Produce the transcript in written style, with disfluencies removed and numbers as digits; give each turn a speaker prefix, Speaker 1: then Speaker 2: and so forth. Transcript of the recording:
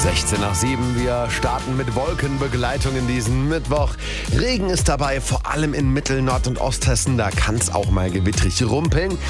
Speaker 1: 16 nach 7. Wir starten mit Wolkenbegleitung in diesen Mittwoch. Regen ist dabei, vor allem in Mittel-, Nord- und Osthessen. Da kann es auch mal gewittrig rumpeln.